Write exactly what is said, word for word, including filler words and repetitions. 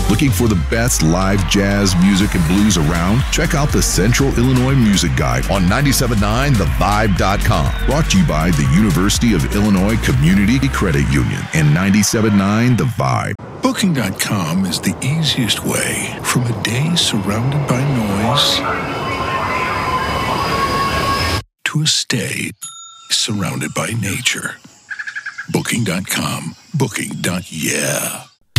Looking for the best live jazz music and blues around? Check out the Central Illinois Music Guide on ninety-seven point nine the vibe dot com. Brought to you by the University of Illinois Community Credit Union and ninety-seven point nine The Vibe. Booking dot com is the easiest way from a day surrounded by noise to a stay surrounded by nature. Booking dot com. Booking. Yeah.